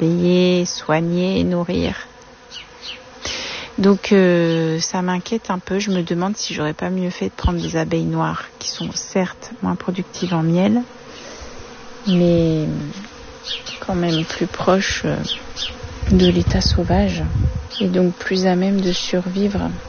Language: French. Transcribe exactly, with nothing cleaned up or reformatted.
déshabiller, soigner, nourrir. Donc euh, ça m'inquiète un peu. Je me demande si j'aurais pas mieux fait de prendre des abeilles noires qui sont certes moins productives en miel, mais quand même plus proches de l'état sauvage et donc plus à même de survivre